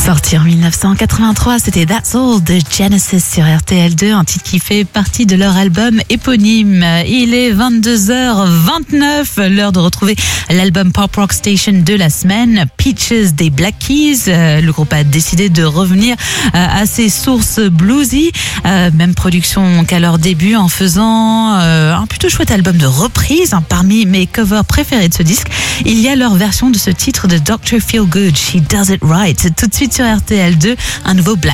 Sorti en 1983, c'était That's All de Genesis sur RTL2, un titre qui fait partie de leur album éponyme. Il est 22h29, l'heure de retrouver l'album Pop Rock Station de la semaine, Peaches des Black Keys. Le groupe a décidé de revenir à ses sources bluesy, même production qu'à leur début, en faisant un plutôt chouette album de reprise. Parmi mes covers préférés de ce disque, il y a leur version de ce titre de Dr. Feelgood, She Does It Right. Tout de suite sur RTL2, un nouveau Black